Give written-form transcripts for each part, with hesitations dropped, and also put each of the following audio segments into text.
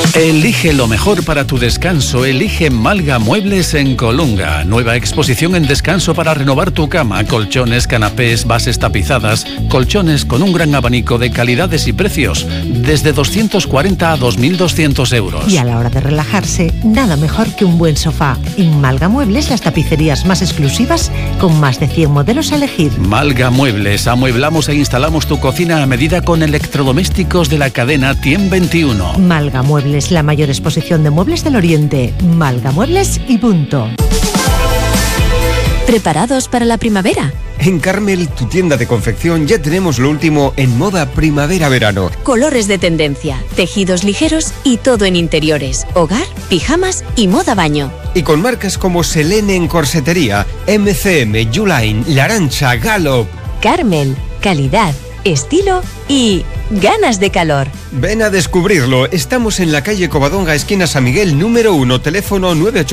Elige lo mejor para tu descanso. Elige Malga Muebles en Colunga. Nueva exposición en descanso para renovar tu cama. Colchones, canapés, bases tapizadas. Colchones con un gran abanico de calidades y precios. Desde 240 a 2.200 euros. Y a la hora de relajarse, nada mejor que un buen sofá. En Malga Muebles, las tapicerías más exclusivas con más de 100 modelos a elegir. Malga Muebles. Amueblamos e instalamos tu cocina a medida con electrodomésticos de la cadena Tiem 21. Malga Muebles, la mayor exposición de muebles del Oriente. Malga Muebles y punto. ¿Preparados para la primavera? En Carmel, tu tienda de confección, ya tenemos lo último en moda primavera-verano. Colores de tendencia, tejidos ligeros y todo en interiores, hogar, pijamas y moda baño. Y con marcas como Selene en corsetería, MCM, Uline, La Arancha, Gallop. Carmel, calidad, estilo y ganas de calor. Ven a descubrirlo. Estamos en la calle Covadonga, esquina San Miguel, número 1, teléfono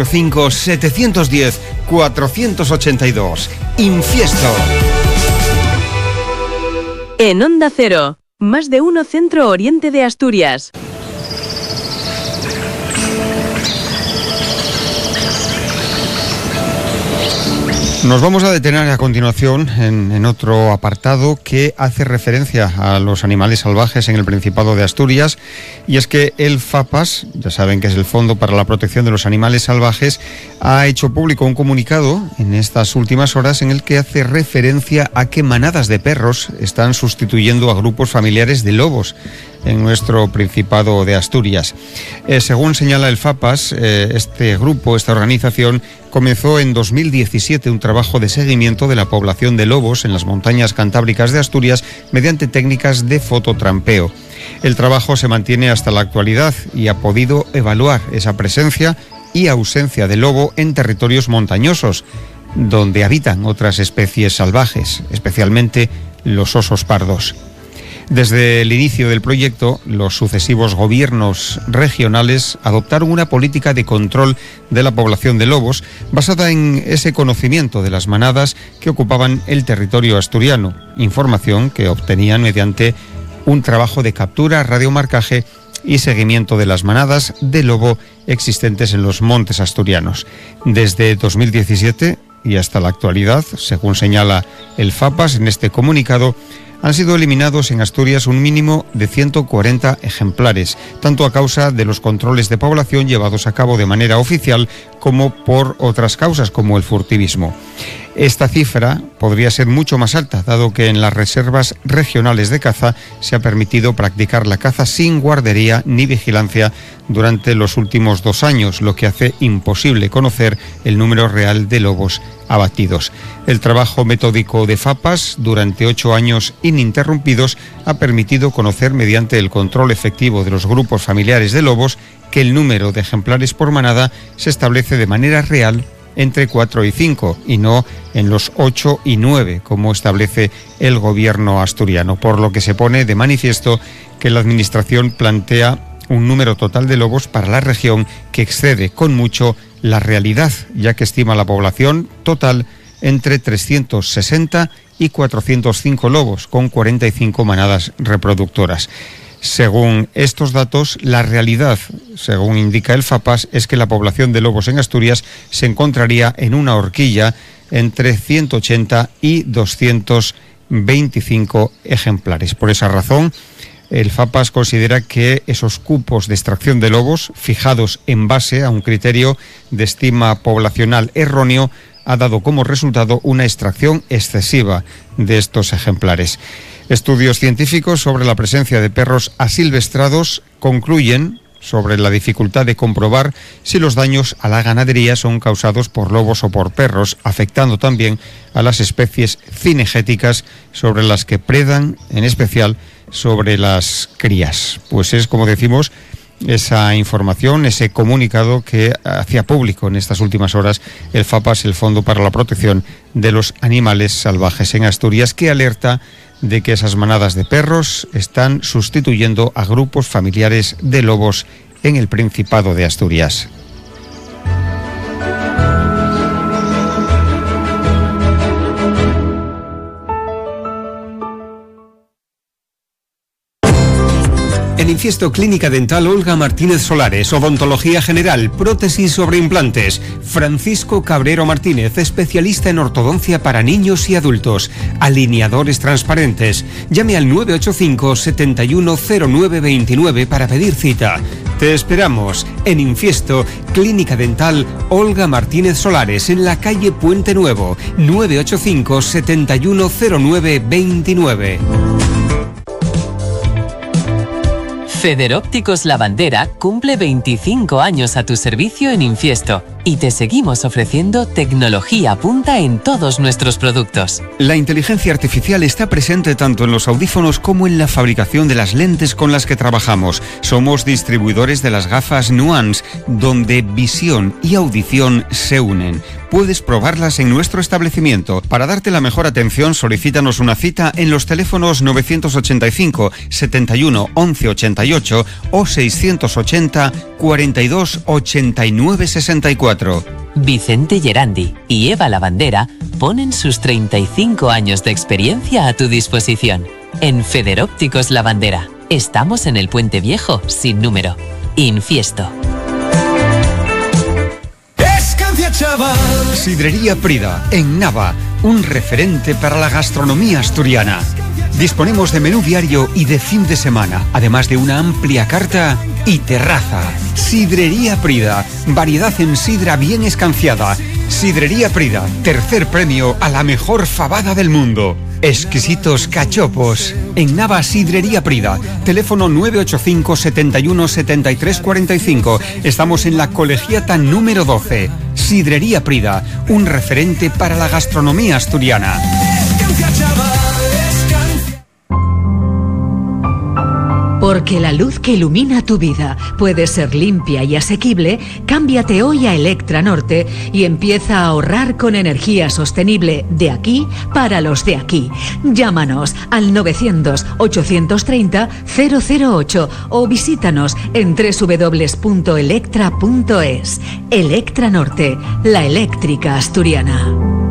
985-710-482. Infiesto. En Onda Cero, más de uno Centro Oriente de Asturias. Nos vamos a detener a continuación en otro apartado que hace referencia a los animales salvajes en el Principado de Asturias, y es que el FAPAS, ya saben que es el Fondo para la Protección de los Animales Salvajes, ha hecho público un comunicado en estas últimas horas en el que hace referencia a que manadas de perros están sustituyendo a grupos familiares de lobos en nuestro Principado de Asturias. Según señala el FAPAS, este grupo, esta organización, comenzó en 2017 un trabajo de seguimiento de la población de lobos en las montañas cantábricas de Asturias mediante técnicas de fototrampeo. El trabajo se mantiene hasta la actualidad y ha podido evaluar esa presencia y ausencia de lobo en territorios montañosos, donde habitan otras especies salvajes, especialmente los osos pardos. Desde el inicio del proyecto, los sucesivos gobiernos regionales adoptaron una política de control de la población de lobos basada en ese conocimiento de las manadas que ocupaban el territorio asturiano, información que obtenían mediante un trabajo de captura, radiomarcaje y seguimiento de las manadas de lobo existentes en los montes asturianos. Desde 2017 y hasta la actualidad, según señala el FAPAS en este comunicado, han sido eliminados en Asturias un mínimo de 140 ejemplares, tanto a causa de los controles de población llevados a cabo de manera oficial como por otras causas como el furtivismo. Esta cifra podría ser mucho más alta, dado que en las reservas regionales de caza se ha permitido practicar la caza sin guardería ni vigilancia durante los últimos 2 años, lo que hace imposible conocer el número real de lobos abatidos. El trabajo metódico de FAPAS durante 8 años ininterrumpidos ha permitido conocer mediante el control efectivo de los grupos familiares de lobos que el número de ejemplares por manada se establece de manera real entre 4 y 5 y no en los 8 y 9 como establece el gobierno asturiano, por lo que se pone de manifiesto que la administración plantea un número total de lobos para la región que excede con mucho la realidad, ya que estima la población total entre 360 y 405 lobos, con 45 manadas reproductoras. Según estos datos, la realidad, según indica el FAPAS, es que la población de lobos en Asturias se encontraría en una horquilla entre 180 y 225 ejemplares. Por esa razón, el FAPAS considera que esos cupos de extracción de lobos, fijados en base a un criterio de estima poblacional erróneo, ha dado como resultado una extracción excesiva de estos ejemplares. Estudios científicos sobre la presencia de perros asilvestrados concluyen sobre la dificultad de comprobar si los daños a la ganadería son causados por lobos o por perros, afectando también a las especies cinegéticas sobre las que predan, en especial sobre las crías. Pues es, como decimos, esa información, ese comunicado que hacía público en estas últimas horas el FAPAS, el Fondo para la Protección de los Animales Salvajes en Asturias, que alerta de que esas manadas de perros están sustituyendo a grupos familiares de lobos en el Principado de Asturias. En Infiesto Clínica Dental Olga Martínez Solares, odontología general, prótesis sobre implantes. Francisco Cabrero Martínez, especialista en ortodoncia para niños y adultos. Alineadores transparentes. Llame al 985 710929 para pedir cita. Te esperamos en Infiesto Clínica Dental Olga Martínez Solares, en la calle Puente Nuevo, 985 710929. Federópticos La Bandera cumple 25 años a tu servicio en Infiesto y te seguimos ofreciendo tecnología punta en todos nuestros productos. La inteligencia artificial está presente tanto en los audífonos como en la fabricación de las lentes con las que trabajamos. Somos distribuidores de las gafas Nuance, donde visión y audición se unen. Puedes probarlas en nuestro establecimiento. Para darte la mejor atención, solicítanos una cita en los teléfonos 985 71 11 88 o 680 42 89 64. Vicente Gerandi y Eva La Bandera ponen sus 35 años de experiencia a tu disposición. En Federópticos La Bandera. Estamos en el Puente Viejo, sin número. Infiesto. Sidrería Prida, en Nava, un referente para la gastronomía asturiana. Disponemos de menú diario y de fin de semana, además de una amplia carta y terraza. Sidrería Prida, variedad en sidra bien escanciada. Sidrería Prida, tercer premio a la mejor fabada del mundo. Exquisitos cachopos. En Nava, Sidrería Prida. Teléfono 985 71 73 45. Estamos en la Colegiata número 12. Sidrería Prida, un referente para la gastronomía asturiana. Porque la luz que ilumina tu vida puede ser limpia y asequible, cámbiate hoy a Electra Norte y empieza a ahorrar con energía sostenible de aquí para los de aquí. Llámanos al 900-830-008 o visítanos en www.electra.es. Electra Norte, la eléctrica asturiana.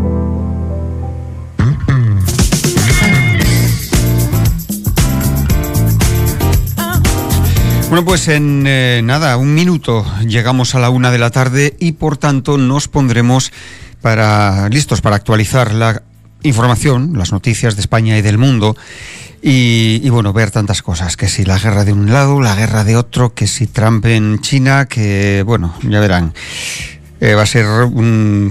Bueno, pues en nada, un minuto llegamos a la 1 de la tarde y por tanto nos pondremos listos para actualizar la información, las noticias de España y del mundo y bueno, ver tantas cosas, que si la guerra de un lado, la guerra de otro, que si Trump en China, que bueno, ya verán, va a ser un...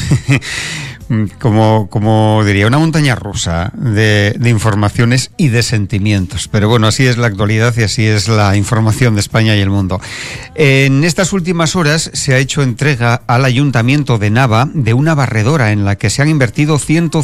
como diría, una montaña rusa de informaciones y de sentimientos. Pero bueno, así es la actualidad y así es la información de España y el mundo. En estas últimas horas se ha hecho entrega al Ayuntamiento de Nava de una barredora en la que se han invertido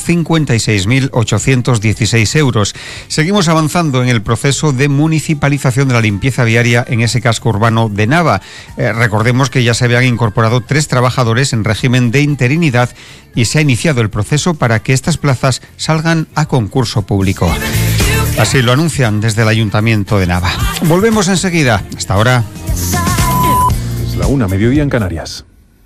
156.816 euros. Seguimos avanzando en el proceso de municipalización de la limpieza viaria en ese casco urbano de Nava. Recordemos que ya se habían incorporado 3 trabajadores en régimen de interinidad y se ha iniciado el proceso para que estas plazas salgan a concurso público. Así lo anuncian desde el Ayuntamiento de Nava. Volvemos enseguida. Hasta ahora. Es la 1, mediodía en Canarias.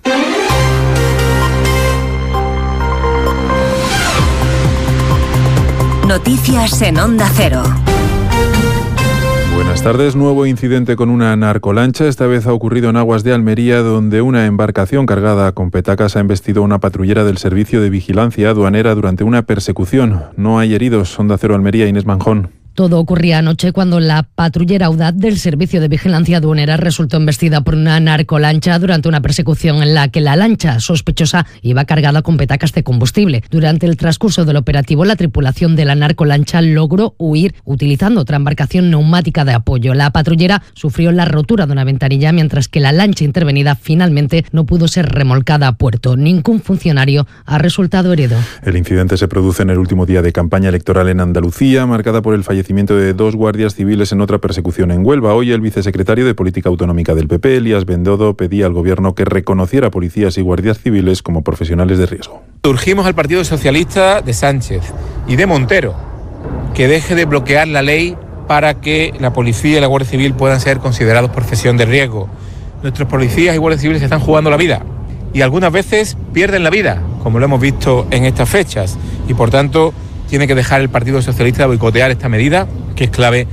Noticias en Onda Cero. Buenas tardes. Nuevo incidente con una narcolancha. Esta vez ha ocurrido en aguas de Almería, donde una embarcación cargada con petacas ha embestido a una patrullera del Servicio de Vigilancia Aduanera durante una persecución. No hay heridos. Onda Cero Almería, Inés Manjón. Todo ocurría anoche cuando la patrullera audaz del Servicio de Vigilancia Aduanera resultó embestida por una narcolancha durante una persecución en la que la lancha sospechosa iba cargada con petacas de combustible. Durante el transcurso del operativo, la tripulación de la narcolancha logró huir utilizando otra embarcación neumática de apoyo. La patrullera sufrió la rotura de una ventanilla, mientras que la lancha intervenida finalmente no pudo ser remolcada a puerto. Ningún funcionario ha resultado herido. El incidente se produce en el último día de campaña electoral en Andalucía, marcada por el fallecimiento de 2 guardias civiles en otra persecución en Huelva. Hoy el vicesecretario de Política Autonómica del PP, Elías Bendodo, pedía al Gobierno que reconociera a policías y guardias civiles como profesionales de riesgo. Urgimos al Partido Socialista de Sánchez y de Montero que deje de bloquear la ley para que la policía y la Guardia Civil puedan ser considerados profesión de riesgo. Nuestros policías y guardias civiles se están jugando la vida y algunas veces pierden la vida, como lo hemos visto en estas fechas, y por tanto tiene que dejar el Partido Socialista de boicotear esta medida, que es clave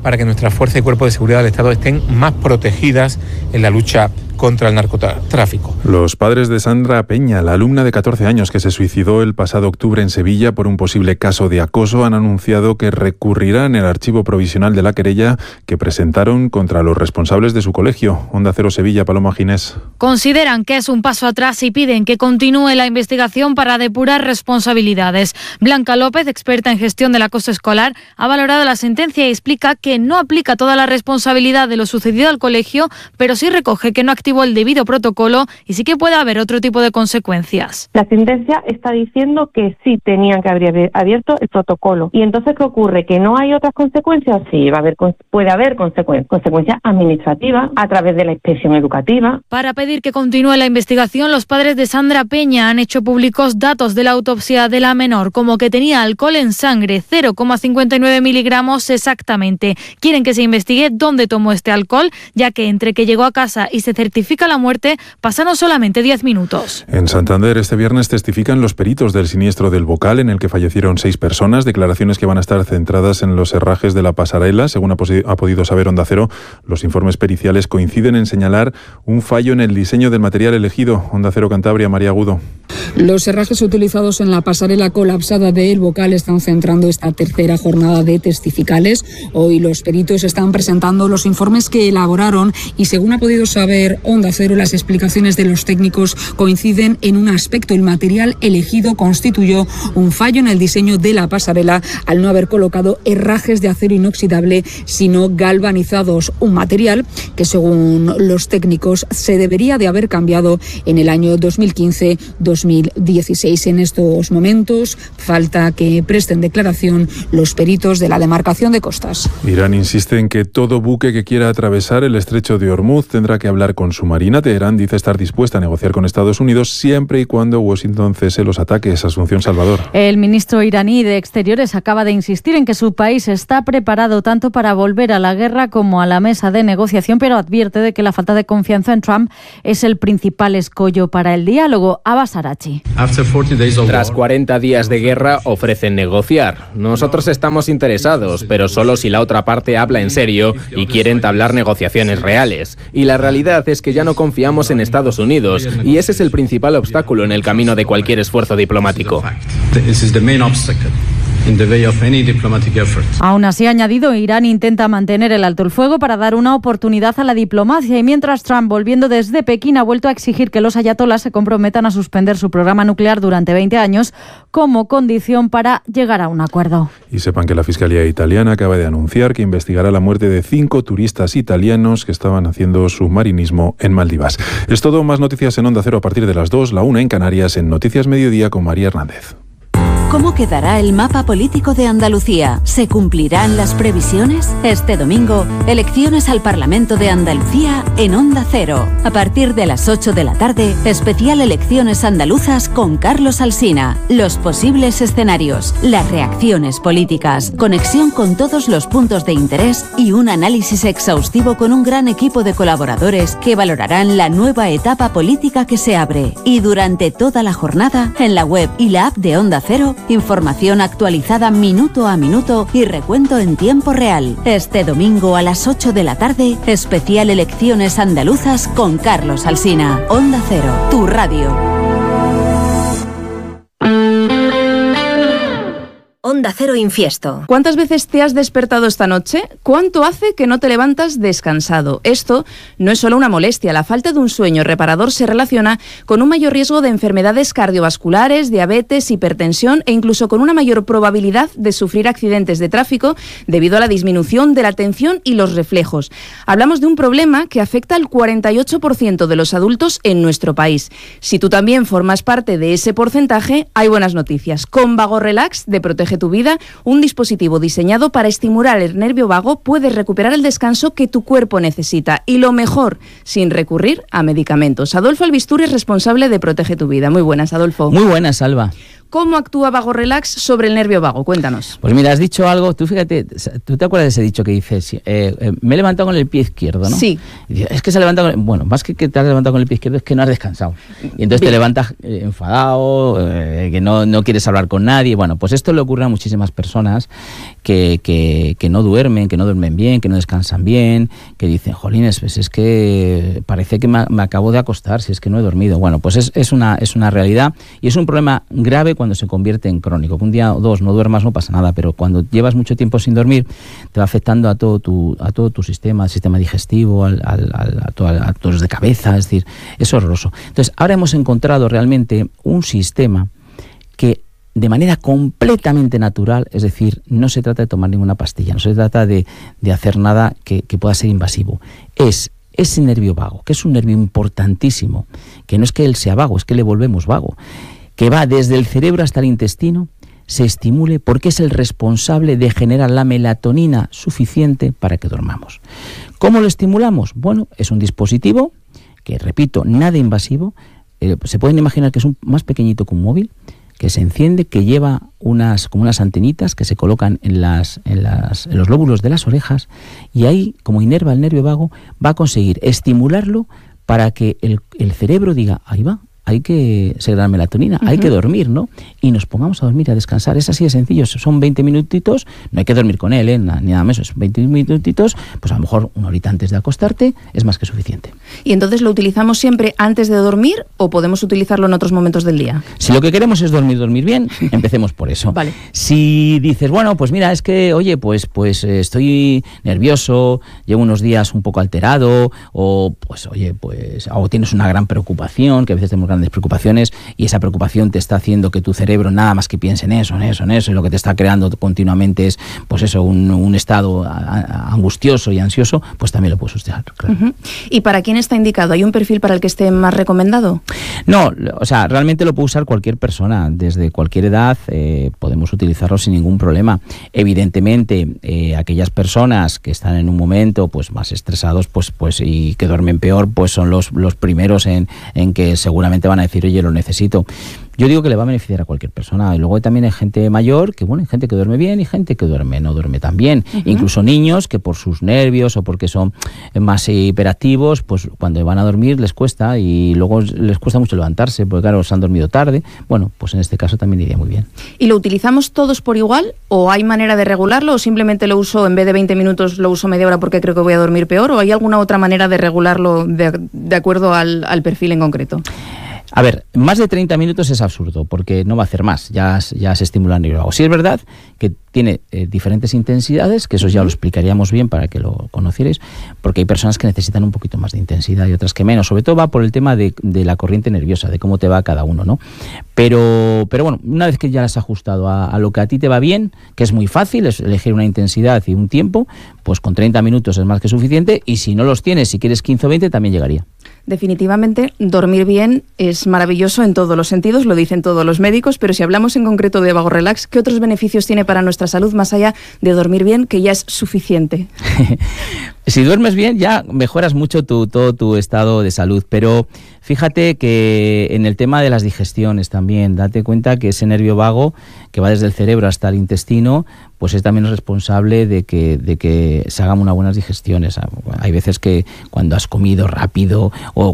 para que nuestras fuerzas y cuerpos de seguridad del Estado estén más protegidas en la lucha contra el narcotráfico. Los padres de Sandra Peña, la alumna de 14 años que se suicidó el pasado octubre en Sevilla por un posible caso de acoso, han anunciado que recurrirán el archivo provisional de la querella que presentaron contra los responsables de su colegio. Onda Cero Sevilla, Paloma Ginés. Consideran que es un paso atrás y piden que continúe la investigación para depurar responsabilidades. Blanca López, experta en gestión del acoso escolar, ha valorado la sentencia y explica que no aplica toda la responsabilidad de lo sucedido al colegio, pero sí recoge que no activó el debido protocolo y sí que puede haber otro tipo de consecuencias. La sentencia está diciendo que sí tenían que haber abierto el protocolo. ¿Y entonces qué ocurre? ¿Que no hay otras consecuencias? Sí, puede haber consecuencias administrativas a través de la inspección educativa. Para pedir que continúe la investigación, los padres de Sandra Peña han hecho públicos datos de la autopsia de la menor, como que tenía alcohol en sangre, 0,59 miligramos exactamente. Quieren que se investigue dónde tomó este alcohol, ya que entre que llegó a casa y se certifica la muerte pasaron solamente 10 minutos. En Santander este viernes testifican los peritos del siniestro del Bocal, en el que fallecieron 6 personas, declaraciones que van a estar centradas en los herrajes de la pasarela. Según ha podido saber Onda Cero, los informes periciales coinciden en señalar un fallo en el diseño del material elegido. Onda Cero Cantabria, María Agudo. Los herrajes utilizados en la pasarela colapsada de El Bocal están centrando esta tercera jornada de testificales. Hoy los peritos están presentando los informes que elaboraron y, según ha podido saber Onda Cero, las explicaciones de los técnicos coinciden en un aspecto. El material elegido constituyó un fallo en el diseño de la pasarela al no haber colocado herrajes de acero inoxidable, sino galvanizados, un material que, según los técnicos, se debería de haber cambiado en el año 2015-2016. En estos momentos falta que presten declaración los peritos de la demarcación de costas. Irán insiste en que todo buque que quiera atravesar el estrecho de Hormuz tendrá que hablar con su marina. Teherán dice estar dispuesta a negociar con Estados Unidos siempre y cuando Washington cese los ataques. Asunción Salvador. El ministro iraní de Exteriores acaba de insistir en que su país está preparado tanto para volver a la guerra como a la mesa de negociación, pero advierte de que la falta de confianza en Trump es el principal escollo para el diálogo. Abbas Arachi. Tras 40 días de guerra ofrecen negociar. Nosotros estamos interesados, pero solo si la otra parte habla en serio y quiere entablar negociaciones reales. Y la realidad es que ya no confiamos en Estados Unidos y ese es el principal obstáculo en el camino de cualquier esfuerzo diplomático. Aún así, ha añadido, Irán intenta mantener el alto el fuego para dar una oportunidad a la diplomacia, y mientras Trump, volviendo desde Pekín, ha vuelto a exigir que los ayatolás se comprometan a suspender su programa nuclear durante 20 años como condición para llegar a un acuerdo. Y sepan que la Fiscalía italiana acaba de anunciar que investigará la muerte de 5 turistas italianos que estaban haciendo submarinismo en Maldivas. Es todo. Más noticias en Onda Cero a partir de las 2, la 1 en Canarias, en Noticias Mediodía con María Hernández. ¿Cómo quedará el mapa político de Andalucía? ¿Se cumplirán las previsiones? Este domingo, elecciones al Parlamento de Andalucía en Onda Cero. A partir de las 8 de la tarde, especial Elecciones Andaluzas con Carlos Alsina. Los posibles escenarios, las reacciones políticas, conexión con todos los puntos de interés y un análisis exhaustivo con un gran equipo de colaboradores que valorarán la nueva etapa política que se abre. Y durante toda la jornada, en la web y la app de Onda Cero, información actualizada minuto a minuto y recuento en tiempo real. Este domingo a las 8 de la tarde, especial Elecciones Andaluzas con Carlos Alsina. Onda Cero, tu radio. Onda Cero Infiesto. ¿Cuántas veces te has despertado esta noche? ¿Cuánto hace que no te levantas descansado? Esto no es solo una molestia. La falta de un sueño reparador se relaciona con un mayor riesgo de enfermedades cardiovasculares, diabetes, hipertensión e incluso con una mayor probabilidad de sufrir accidentes de tráfico debido a la disminución de la atención y los reflejos. Hablamos de un problema que afecta al 48% de los adultos en nuestro país. Si tú también formas parte de ese porcentaje, hay buenas noticias. Con Vago Relax de Protege tu Vida, un dispositivo diseñado para estimular el nervio vago, puedes recuperar el descanso que tu cuerpo necesita, y lo mejor, sin recurrir a medicamentos. Adolfo Albisturi es responsable de Protege tu Vida. Muy buenas, Adolfo. Muy buenas, Alba. ¿Cómo actúa Vago Relax sobre el nervio vago? Cuéntanos. Pues mira, has dicho algo, tú fíjate, ¿tú te acuerdas de ese dicho que dices, me he levantado con el pie izquierdo, ¿no? Sí. Y dices, es que se ha levantado, bueno, más que te has levantado con el pie izquierdo es que no has descansado. Y entonces te levantas enfadado, que no quieres hablar con nadie. Bueno, pues esto le ocurre a muchísimas personas que no duermen bien, que no descansan bien, que dicen, jolines, pues es que parece que me acabo de acostar, si es que no he dormido. Bueno, pues es una realidad y es un problema grave cuando se convierte en crónico. Que un día o dos no duermas no pasa nada, pero cuando llevas mucho tiempo sin dormir te va afectando a todo tu sistema, al sistema digestivo, a todos los de cabeza, es decir, es horroroso. Entonces, ahora hemos encontrado realmente un sistema que de manera completamente natural, es decir, no se trata de tomar ninguna pastilla, no se trata de hacer nada que pueda ser invasivo. Es ese nervio vago, que es un nervio importantísimo, que no es que él sea vago, es que le volvemos vago, que va desde el cerebro hasta el intestino, se estimule porque es el responsable de generar la melatonina suficiente para que dormamos. ¿Cómo lo estimulamos? Bueno, es un dispositivo que, repito, nada invasivo. Se pueden imaginar que es más pequeñito que un móvil, que se enciende, que lleva como unas antenitas que se colocan en los lóbulos de las orejas, y ahí, como inerva el nervio vago, va a conseguir estimularlo para que el cerebro diga, ahí va, hay que segregar melatonina, hay que dormir, ¿no? Y nos pongamos a dormir, a descansar. Es así de sencillo, son 20 minutitos, no hay que dormir con él, ni nada más, es 20 minutitos, pues a lo mejor una horita antes de acostarte es más que suficiente. ¿Y entonces lo utilizamos siempre antes de dormir o podemos utilizarlo en otros momentos del día? Si lo que queremos es dormir bien, empecemos por eso. Vale. Si dices, bueno, pues mira, es que, oye, pues estoy nervioso, llevo unos días un poco alterado, o pues, oye, pues, o tienes una gran preocupación, que a veces tenemos grandes preocupaciones, y esa preocupación te está haciendo que tu cerebro nada más que piense en eso, y lo que te está creando continuamente es, pues eso, un estado angustioso y ansioso, pues también lo puedes usar, claro. ¿Y para quién está indicado? ¿Hay un perfil para el que esté más recomendado? No, o sea, realmente lo puede usar cualquier persona, desde cualquier edad, podemos utilizarlo sin ningún problema. Evidentemente, aquellas personas que están en un momento pues más estresados, pues y que duermen peor, pues son los primeros en que seguramente van a decir, oye, lo necesito. Yo digo que le va a beneficiar a cualquier persona. Y luego también hay gente mayor, que bueno, hay gente que duerme bien y gente que no duerme tan bien. Incluso niños que por sus nervios o porque son más hiperactivos, pues cuando van a dormir les cuesta, y luego les cuesta mucho levantarse, porque claro, se han dormido tarde. Bueno, pues en este caso también iría muy bien. ¿Y lo utilizamos todos por igual? ¿O hay manera de regularlo? ¿O simplemente lo uso, en vez de 20 minutos, lo uso media hora porque creo que voy a dormir peor? ¿O hay alguna otra manera de regularlo de acuerdo al perfil en concreto? A ver, más de 30 minutos es absurdo, porque no va a hacer más, ya se estimula el nervio vago. Sí es verdad que tiene diferentes intensidades, que eso ya lo explicaríamos bien para que lo conocierais, porque hay personas que necesitan un poquito más de intensidad y otras que menos. Sobre todo va por el tema de la corriente nerviosa, de cómo te va cada uno, ¿no? Pero bueno, una vez que ya las has ajustado a lo que a ti te va bien, que es muy fácil, es elegir una intensidad y un tiempo, pues con 30 minutos es más que suficiente, y si no los tienes, si quieres 15 o 20, también llegaría. Definitivamente, dormir bien es maravilloso en todos los sentidos, lo dicen todos los médicos, pero si hablamos en concreto de Vago Relax, ¿qué otros beneficios tiene para nuestra salud más allá de dormir bien, que ya es suficiente? Si duermes bien ya mejoras mucho todo tu estado de salud, pero fíjate que en el tema de las digestiones también, date cuenta que ese nervio vago que va desde el cerebro hasta el intestino, pues es también responsable de que se hagan unas buenas digestiones. Hay veces que cuando has comido rápido o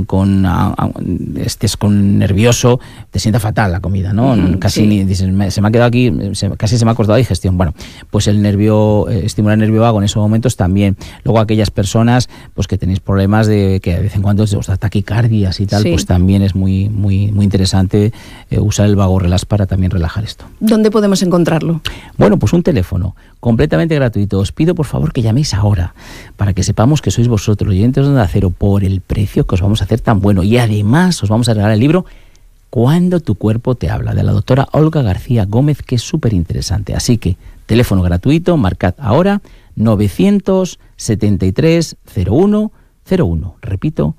estés nervioso, te sienta fatal la comida, ¿no? Casi sí. Dices, se me ha quedado aquí, casi se me ha cortado la digestión. Bueno, pues el nervio, estimular el nervio vago en esos momentos también. Luego aquellas personas pues que tenéis problemas de que de vez en cuando os da taquicardias y tal, sí, pues también es muy interesante usar el Vago Relax para también relajar esto. ¿Dónde podemos encontrarlo? Bueno, pues un teléfono completamente gratuito. Os pido por favor que llaméis ahora para que sepamos que sois vosotros, los oyentes de Onda Cero, por el precio que os vamos a hacer tan bueno. Y además os vamos a regalar el libro Cuando tu cuerpo te habla, de la doctora Olga García Gómez, que es súper interesante. Así que teléfono gratuito, marcad ahora 973 01 01. Repito,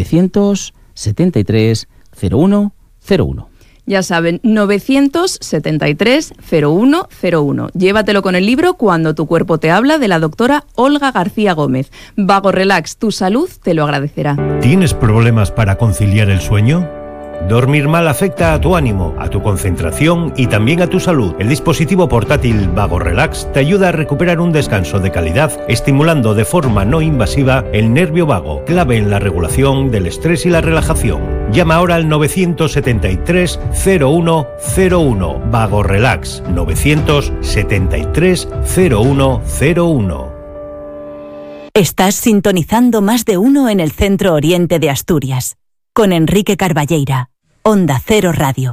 973 01 01. Ya saben, 973 01 01. Llévatelo con el libro Cuando tu cuerpo te habla, de la doctora Olga García Gómez. Vago Relax, tu salud te lo agradecerá. ¿Tienes problemas para conciliar el sueño? Dormir mal afecta a tu ánimo, a tu concentración y también a tu salud. El dispositivo portátil Vago Relax te ayuda a recuperar un descanso de calidad, estimulando de forma no invasiva el nervio vago, clave en la regulación del estrés y la relajación. Llama ahora al 973 0101. Vago Relax 973 0101. Estás sintonizando Más de Uno en el Centro Oriente de Asturias. Con Enrique Carballeira, Onda Cero Radio.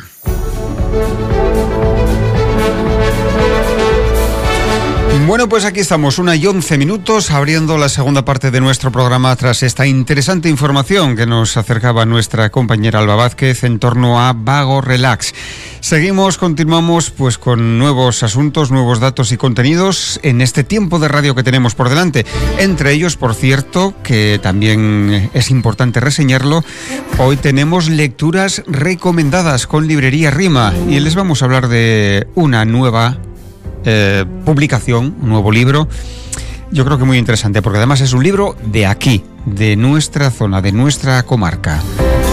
Bueno, pues aquí estamos, 1:11, abriendo la segunda parte de nuestro programa tras esta interesante información que nos acercaba nuestra compañera Alba Vázquez en torno a Vago Relax. Continuamos pues con nuevos asuntos, nuevos datos y contenidos en este tiempo de radio que tenemos por delante. Entre ellos, por cierto, que también es importante reseñarlo, hoy tenemos lecturas recomendadas con Librería Rima y les vamos a hablar de una nueva publicación, un nuevo libro, yo creo que muy interesante, porque además es un libro de aquí, de nuestra zona, de nuestra comarca.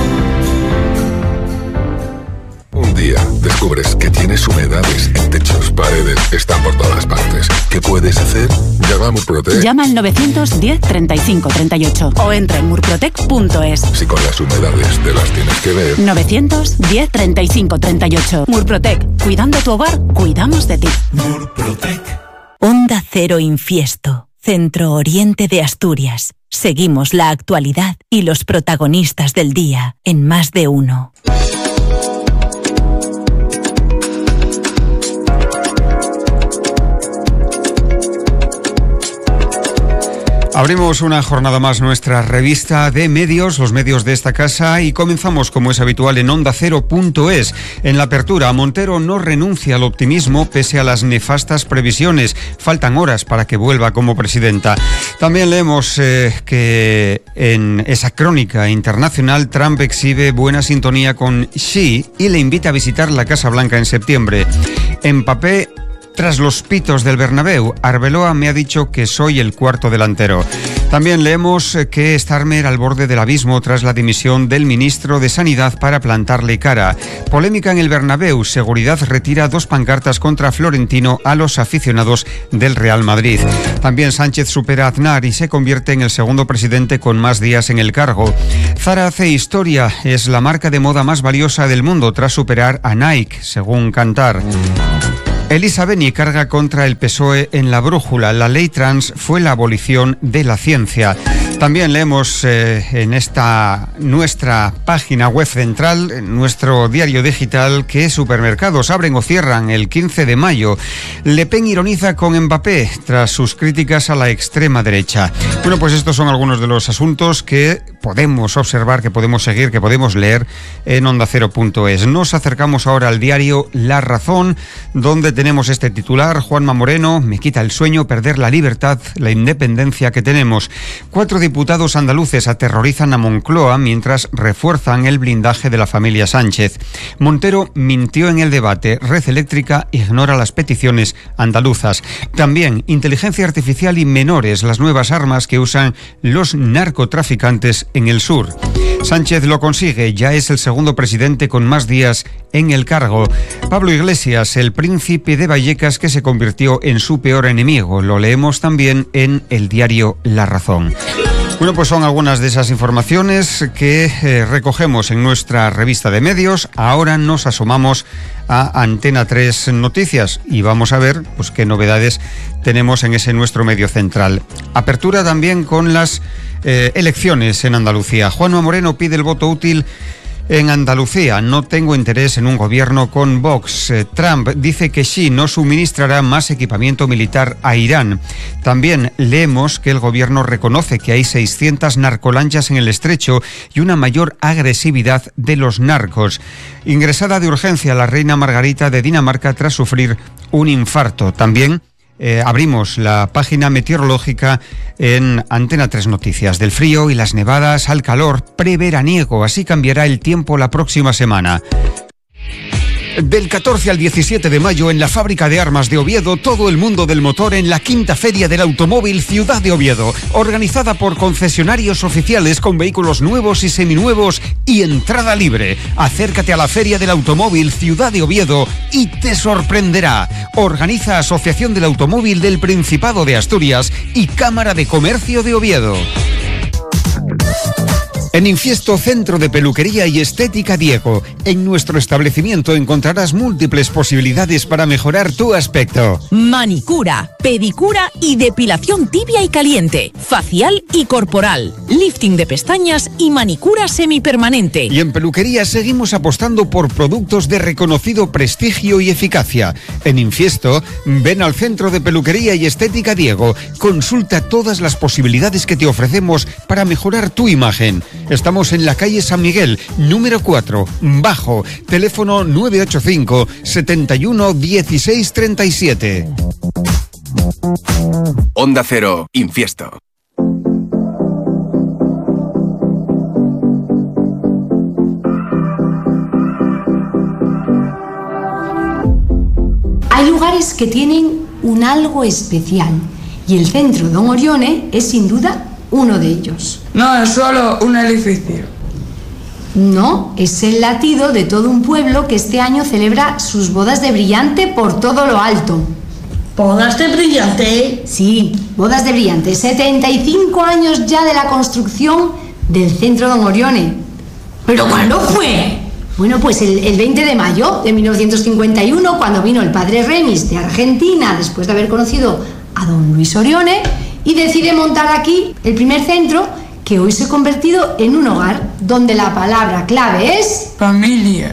Un día descubres que tienes humedades en techos, paredes, están por todas partes. ¿Qué puedes hacer? Llama a Murprotec. Llama al 910 35 38 o entra en murprotec.es. Si con las humedades te las tienes que ver. 910 35 38. Murprotec. Cuidando tu hogar, cuidamos de ti. Murprotec. Onda Cero Infiesto. Centro Oriente de Asturias. Seguimos la actualidad y los protagonistas del día en Más de Uno. Abrimos una jornada más nuestra revista de medios, los medios de esta casa, y comenzamos como es habitual en OndaCero.es. En la apertura, Montero no renuncia al optimismo pese a las nefastas previsiones. Faltan horas para que vuelva como presidenta. También leemos que en esa crónica internacional Trump exhibe buena sintonía con Xi y le invita a visitar la Casa Blanca en septiembre. Mbappé, tras los pitos del Bernabéu, Arbeloa me ha dicho que soy el cuarto delantero. También leemos que Starmer al borde del abismo tras la dimisión del ministro de Sanidad para plantarle cara. Polémica en el Bernabéu, Seguridad retira 2 pancartas contra Florentino a los aficionados del Real Madrid. También Sánchez supera a Aznar y se convierte en el segundo presidente con más días en el cargo. Zara hace historia, es la marca de moda más valiosa del mundo tras superar a Nike, según Kantar. Elisa Beni carga contra el PSOE en La Brújula. La ley trans fue la abolición de la ciencia. También leemos en esta nuestra página web central, en nuestro diario digital, que supermercados abren o cierran el 15 de mayo. Le Pen ironiza con Mbappé tras sus críticas a la extrema derecha. Bueno, pues estos son algunos de los asuntos que podemos observar, que podemos seguir, que podemos leer en OndaCero.es. Nos acercamos ahora al diario La Razón, donde tenemos este titular: Juanma Moreno, me quita el sueño perder la libertad, la independencia que tenemos. 4 diputados andaluces aterrorizan a Moncloa mientras refuerzan el blindaje de la familia Sánchez. Montero mintió en el debate, Red Eléctrica ignora las peticiones andaluzas. También inteligencia artificial y menores, las nuevas armas que usan los narcotraficantes en el sur. Sánchez lo consigue, ya es el segundo presidente con más días en el cargo. Pablo Iglesias, el príncipe de Vallecas que se convirtió en su peor enemigo. Lo leemos también en el diario La Razón. Bueno, pues son algunas de esas informaciones que recogemos en nuestra revista de medios. Ahora nos asomamos a Antena 3 Noticias y vamos a ver pues qué novedades tenemos en ese nuestro medio central. Apertura también con las elecciones en Andalucía. Juanma Moreno pide el voto útil en Andalucía. No tengo interés en un gobierno con Vox. Trump dice que Xi no suministrará más equipamiento militar a Irán. También leemos que el gobierno reconoce que hay 600 narcolanchas en el estrecho y una mayor agresividad de los narcos. Ingresada de urgencia la reina Margarita de Dinamarca tras sufrir un infarto. También abrimos la página meteorológica en Antena 3 Noticias. Del frío y las nevadas al calor preveraniego. Así cambiará el tiempo la próxima semana. Del 14 al 17 de mayo en la Fábrica de Armas de Oviedo, todo el mundo del motor en la quinta Feria del Automóvil Ciudad de Oviedo, organizada por concesionarios oficiales con vehículos nuevos y seminuevos y entrada libre. Acércate a la Feria del Automóvil Ciudad de Oviedo y te sorprenderá. Organiza Asociación del Automóvil del Principado de Asturias y Cámara de Comercio de Oviedo. En Infiesto, Centro de Peluquería y Estética Diego. En nuestro establecimiento encontrarás múltiples posibilidades para mejorar tu aspecto. Manicura, pedicura y depilación tibia y caliente, facial y corporal, lifting de pestañas y manicura semipermanente. Y en peluquería seguimos apostando por productos de reconocido prestigio y eficacia. En Infiesto, ven al Centro de Peluquería y Estética Diego. Consulta todas las posibilidades que te ofrecemos para mejorar tu imagen. Estamos en la calle San Miguel, número 4, bajo, teléfono 985 71 16 37. Onda Cero, Infiesto. Hay lugares que tienen un algo especial y el centro Don Orione es sin duda uno de ellos. No es solo un edificio. No, es el latido de todo un pueblo que este año celebra sus bodas de brillante por todo lo alto. ¿Bodas de brillante? Sí, bodas de brillante. 75 años ya de la construcción del centro Don Orione. ¿Pero cuándo fue? Bueno, pues el 20 de mayo de 1951, cuando vino el padre Remis de Argentina, después de haber conocido a don Luis Orione, y decide montar aquí el primer centro que hoy se ha convertido en un hogar donde la palabra clave es familia.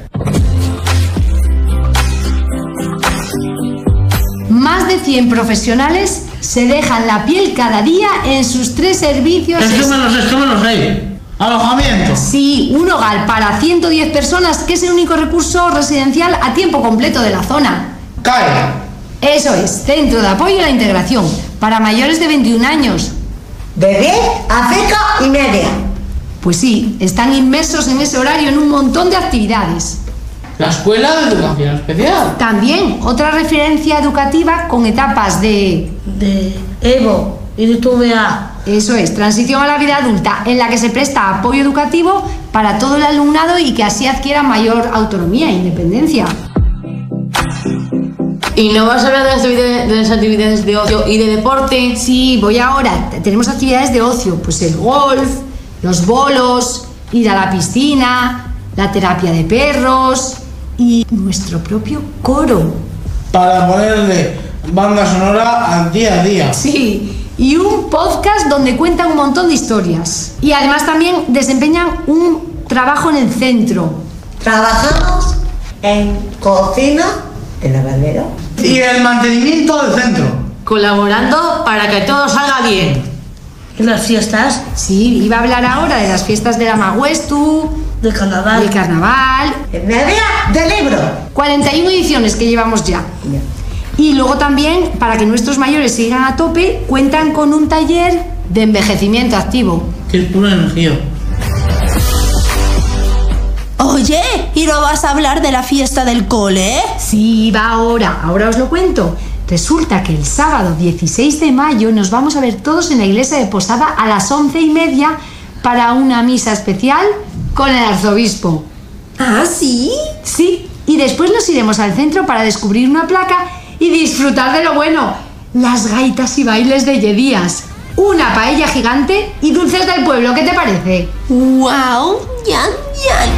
Más de 100 profesionales se dejan la piel cada día en sus 3 servicios. Es que me lo sé. ¿Alojamiento? Sí, un hogar para 110 personas, que es el único recurso residencial a tiempo completo de la zona. CAE. Eso es, Centro de Apoyo a la Integración, para mayores de 21 años. De 10 a 5 y media. Pues sí, están inmersos en ese horario en un montón de actividades. La Escuela de Educación Especial. También otra referencia educativa con etapas de EVO y de TVA. Eso es, transición a la vida adulta, en la que se presta apoyo educativo para todo el alumnado y que así adquiera mayor autonomía e independencia. ¿Y no vas a hablar de las actividades de ocio y de deporte? Sí, voy ahora. Tenemos actividades de ocio, pues el golf, los bolos, ir a la piscina, la terapia de perros y nuestro propio coro. Para ponerle banda sonora al día a día. Sí, y un podcast donde cuentan un montón de historias. Y además también desempeñan un trabajo en el centro. Trabajamos en cocina, en lavadero y el mantenimiento del centro, colaborando para que todo salga bien. ¿Y las fiestas? Sí, iba a hablar ahora de las fiestas de la Maguestu, del carnaval. Del carnaval. El día del libro. 41 ediciones que llevamos ya. Y luego también, para que nuestros mayores sigan a tope, cuentan con un taller de envejecimiento activo. Que es pura energía. Oye, ¿y no vas a hablar de la fiesta del cole? Sí, va ahora os lo cuento. Resulta que el sábado 16 de mayo nos vamos a ver todos en la iglesia de Posada a las 11:30 para una misa especial con el arzobispo. ¿Ah, sí? Sí, y después nos iremos al centro para descubrir una placa y disfrutar de lo bueno, las gaitas y bailes de Yedías, una paella gigante y dulces del pueblo. ¿Qué te parece? ¡Guau! ¡Yan, yan!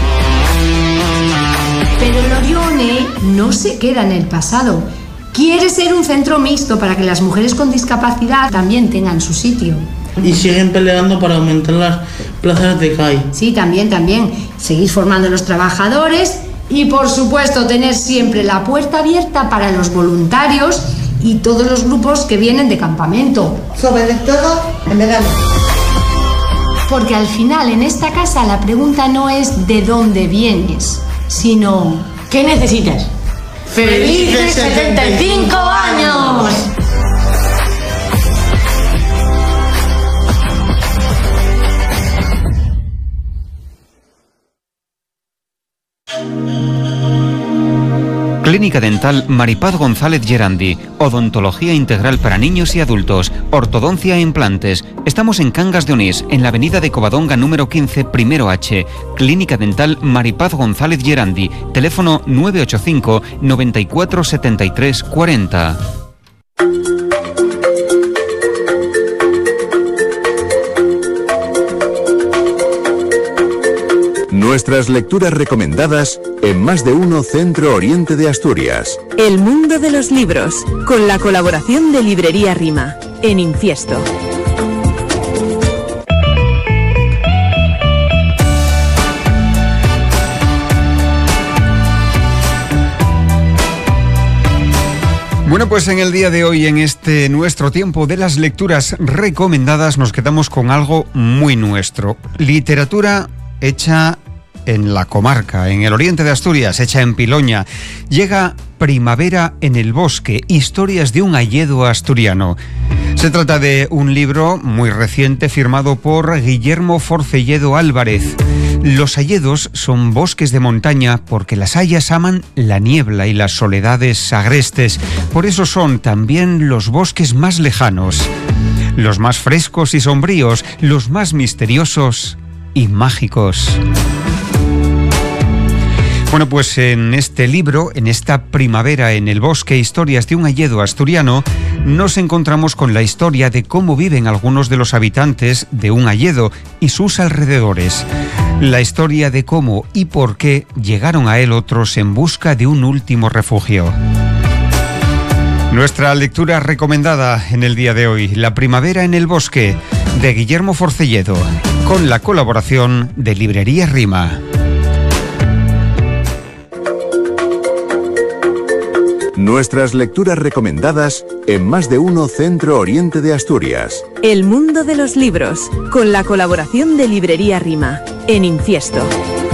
Pero el Orione no se queda en el pasado. Quiere ser un centro mixto para que las mujeres con discapacidad también tengan su sitio. Y siguen peleando para aumentar las plazas de CAI. Sí, también. Seguís formando a los trabajadores y, por supuesto, tener siempre la puerta abierta para los voluntarios y todos los grupos que vienen de campamento. Sobre todo en verano. Porque al final en esta casa la pregunta no es de dónde vienes, sino ¿qué necesitas? ¡Felices 75 años! Clínica Dental Maripaz González Gerandi. Odontología integral para niños y adultos. Ortodoncia e implantes. Estamos en Cangas de Onís, en la avenida de Covadonga número 15, primero H. Clínica Dental Maripaz González Gerandi. Teléfono 985 94 73 40. Nuestras lecturas recomendadas en Más de Uno Centro Oriente de Asturias. El mundo de los libros, con la colaboración de Librería Rima, en Infiesto. Bueno, pues en el día de hoy, en este nuestro tiempo de las lecturas recomendadas, nos quedamos con algo muy nuestro. Literatura hecha en la comarca, en el oriente de Asturias, hecha en Piloña. Llega Primavera en el bosque, historias de un hayedo asturiano. Se trata de un libro muy reciente firmado por Guillermo Forcelledo Álvarez. Los hayedos son bosques de montaña porque las hayas aman la niebla y las soledades agrestes. Por eso son también los bosques más lejanos, los más frescos y sombríos, los más misteriosos y mágicos. Bueno, pues en este libro, en esta Primavera en el bosque, historias de un hayedo asturiano, nos encontramos con la historia de cómo viven algunos de los habitantes de un hayedo y sus alrededores. La historia de cómo y por qué llegaron a él otros en busca de un último refugio. Nuestra lectura recomendada en el día de hoy, La Primavera en el bosque, de Guillermo Forcelledo, con la colaboración de Librería Rima. Nuestras lecturas recomendadas en Más de Uno Centro Oriente de Asturias. El mundo de los libros, con la colaboración de Librería Rima, en Infiesto.